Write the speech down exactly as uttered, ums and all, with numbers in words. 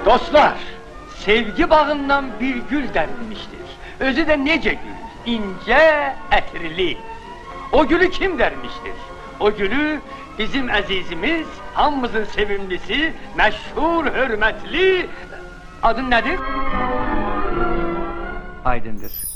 Dostlar, sevgi bağından bir gül dərmişdir. Özü də necə gül? İnce, ətirli. O gülü kim dərmişdir? O gülü bizim əzizimiz, hamımızın sevimlisi, məşhur, hörmətli... Adın nədir? Aydındır.